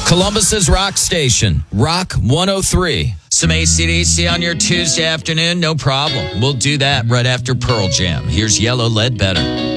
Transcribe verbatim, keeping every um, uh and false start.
Columbus's rock station, Rock one oh three. Some A C D C on your Tuesday afternoon? No problem. We'll do that right after Pearl Jam. Here's Yellow Ledbetter.